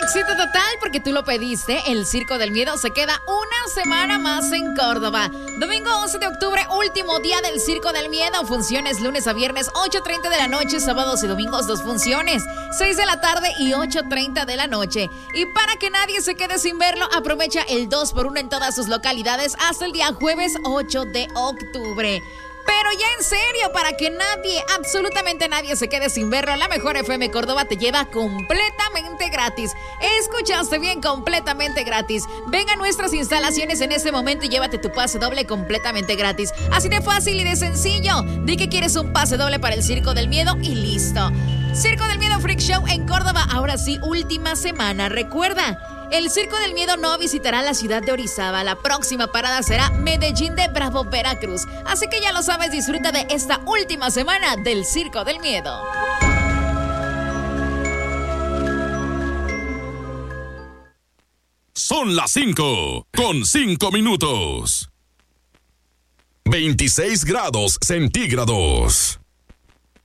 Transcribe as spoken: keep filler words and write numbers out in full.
Éxito total porque tú lo pediste. El Circo del Miedo se queda una semana más en Córdoba. Domingo once de octubre, último día del Circo del Miedo. Funciones lunes a viernes, ocho treinta de la noche. Sábados y domingos, dos funciones, seis de la tarde y ocho treinta de la noche. Y para que nadie se quede sin verlo, aprovecha el dos por uno en todas sus localidades hasta el día jueves ocho de octubre. Pero ya en serio, para que nadie, absolutamente nadie se quede sin verlo, la Mejor F M Córdoba te lleva completamente gratis. Escuchaste bien, completamente gratis. Ven a nuestras instalaciones en este momento y llévate tu pase doble completamente gratis. Así de fácil y de sencillo. Di que quieres un pase doble para el Circo del Miedo y listo. Circo del Miedo Freak Show en Córdoba, ahora sí, última semana. Recuerda, el Circo del Miedo no visitará la ciudad de Orizaba. La próxima parada será Medellín de Bravo, Veracruz. Así que ya lo sabes, disfruta de esta última semana del Circo del Miedo. Son las cinco con cinco minutos. veintiséis grados centígrados.